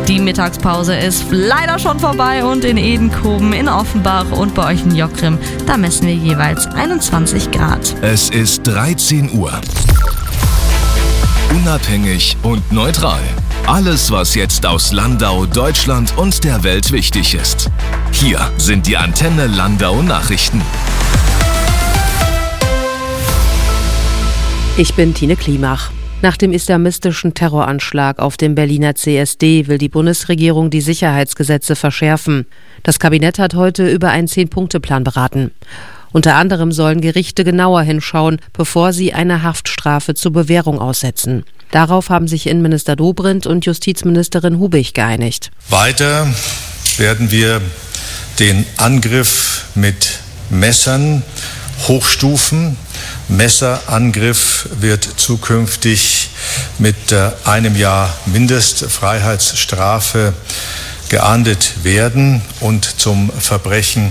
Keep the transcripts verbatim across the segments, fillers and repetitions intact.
Die Mittagspause ist leider schon vorbei und in Edenkoben, in Offenbach und bei euch in Jockrim, da messen wir jeweils einundzwanzig Grad. Es ist dreizehn Uhr. Unabhängig und neutral. Alles, was jetzt aus Landau, Deutschland und der Welt wichtig ist. Hier sind die Antenne Landau Nachrichten. Ich bin Tine Klimach. Nach dem islamistischen Terroranschlag auf dem Berliner C S D will die Bundesregierung die Sicherheitsgesetze verschärfen. Das Kabinett hat heute über einen Zehn-Punkte-Plan beraten. Unter anderem sollen Gerichte genauer hinschauen, bevor sie eine Haftstrafe zur Bewährung aussetzen. Darauf haben sich Innenminister Dobrindt und Justizministerin Hubig geeinigt. Weiter werden wir den Angriff mit Messern hochstufen. Messerangriff wird zukünftig mit äh, einem Jahr Mindestfreiheitsstrafe geahndet werden und zum Verbrechen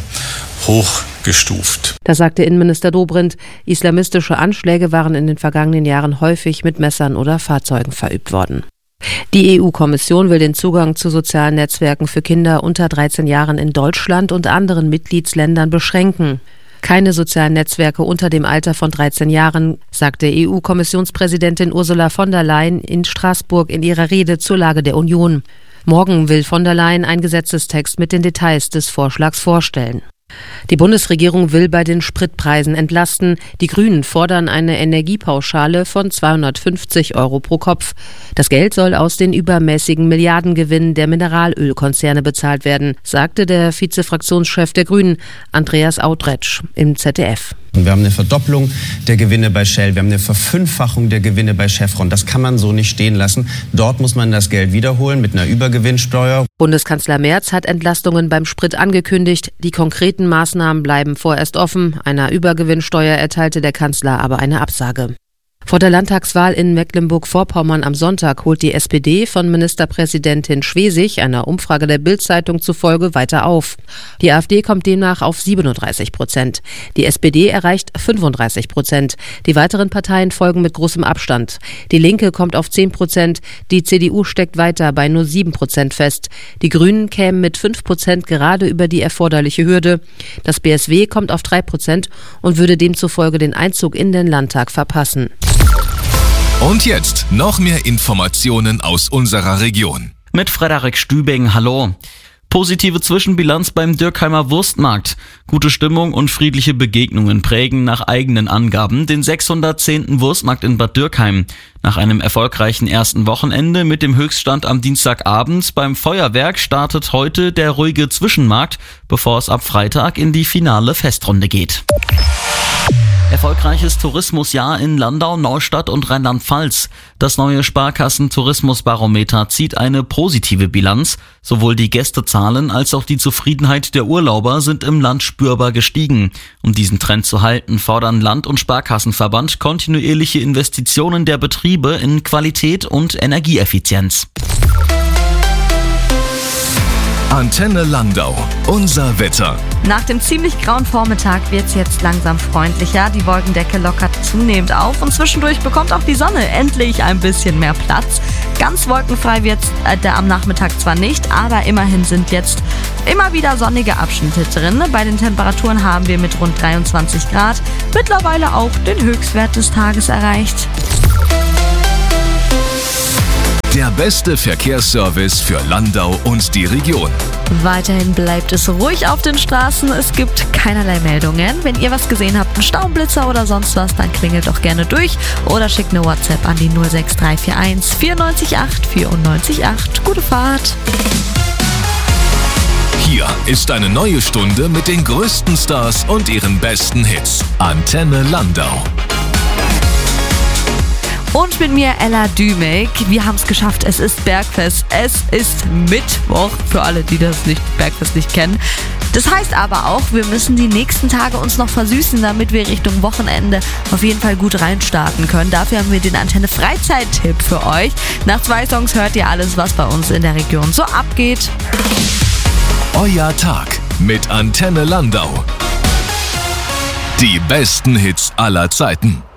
hochgestuft. Das sagte Innenminister Dobrindt. Islamistische Anschläge waren in den vergangenen Jahren häufig mit Messern oder Fahrzeugen verübt worden. Die E U-Kommission will den Zugang zu sozialen Netzwerken für Kinder unter dreizehn Jahren in Deutschland und anderen Mitgliedsländern beschränken. Keine sozialen Netzwerke unter dem Alter von dreizehn Jahren, sagte E U-Kommissionspräsidentin Ursula von der Leyen in Straßburg in ihrer Rede zur Lage der Union. Morgen will von der Leyen einen Gesetzestext mit den Details des Vorschlags vorstellen. Die Bundesregierung will bei den Spritpreisen entlasten. Die Grünen fordern eine Energiepauschale von zweihundertfünfzig Euro pro Kopf. Das Geld soll aus den übermäßigen Milliardengewinnen der Mineralölkonzerne bezahlt werden, sagte der Vizefraktionschef der Grünen, Andreas Audretsch, im Z D F. Wir haben eine Verdopplung der Gewinne bei Shell, wir haben eine Verfünffachung der Gewinne bei Chevron. Das kann man so nicht stehen lassen. Dort muss man das Geld wiederholen mit einer Übergewinnsteuer. Bundeskanzler Merz hat Entlastungen beim Sprit angekündigt. Die konkreten Maßnahmen bleiben vorerst offen. Einer Übergewinnsteuer erteilte der Kanzler aber eine Absage. Vor der Landtagswahl in Mecklenburg-Vorpommern am Sonntag holt die S P D von Ministerpräsidentin Schwesig einer Umfrage der Bild-Zeitung zufolge weiter auf. Die AfD kommt demnach auf siebenunddreißig Prozent. Die S P D erreicht fünfunddreißig Prozent. Die weiteren Parteien folgen mit großem Abstand. Die Linke kommt auf zehn Prozent. Die C D U steckt weiter bei nur sieben Prozent fest. Die Grünen kämen mit fünf Prozent gerade über die erforderliche Hürde. Das B S W kommt auf drei Prozent und würde demzufolge den Einzug in den Landtag verpassen. Und jetzt noch mehr Informationen aus unserer Region. Mit Frederik Stübing, hallo. Positive Zwischenbilanz beim Dürkheimer Wurstmarkt. Gute Stimmung und friedliche Begegnungen prägen nach eigenen Angaben den sechshundertzehnten Wurstmarkt in Bad Dürkheim. Nach einem erfolgreichen ersten Wochenende mit dem Höchststand am Dienstagabend beim Feuerwerk startet heute der ruhige Zwischenmarkt, bevor es ab Freitag in die finale Festrunde geht. Erfolgreiches Tourismusjahr in Landau, Neustadt und Rheinland-Pfalz. Das neue Sparkassen-Tourismusbarometer zieht eine positive Bilanz. Sowohl die Gästezahlen als auch die Zufriedenheit der Urlauber sind im Land spürbar gestiegen. Um diesen Trend zu halten, fordern Land- und Sparkassenverband kontinuierliche Investitionen der Betriebe in Qualität und Energieeffizienz. Antenne Landau, unser Wetter. Nach dem ziemlich grauen Vormittag wird es jetzt langsam freundlicher. Die Wolkendecke lockert zunehmend auf und zwischendurch bekommt auch die Sonne endlich ein bisschen mehr Platz. Ganz wolkenfrei wird es äh, am Nachmittag zwar nicht, aber immerhin sind jetzt immer wieder sonnige Abschnitte drin. Bei den Temperaturen haben wir mit rund dreiundzwanzig Grad mittlerweile auch den Höchstwert des Tages erreicht. Der beste Verkehrsservice für Landau und die Region. Weiterhin bleibt es ruhig auf den Straßen. Es gibt keinerlei Meldungen. Wenn ihr was gesehen habt, einen Staublitzer oder sonst was, dann klingelt doch gerne durch oder schickt eine WhatsApp an die null sechs drei vier eins vier neun acht vier neun acht. Gute Fahrt! Hier ist eine neue Stunde mit den größten Stars und ihren besten Hits. Antenne Landau. Und mit mir Ella Dümig. Wir haben es geschafft. Es ist Bergfest. Es ist Mittwoch. Für alle, die das nicht, Bergfest nicht kennen. Das heißt aber auch, wir müssen die nächsten Tage uns noch versüßen, damit wir Richtung Wochenende auf jeden Fall gut reinstarten können. Dafür haben wir den Antenne Freizeit-Tipp für euch. Nach zwei Songs hört ihr alles, was bei uns in der Region so abgeht. Euer Tag mit Antenne Landau. Die besten Hits aller Zeiten.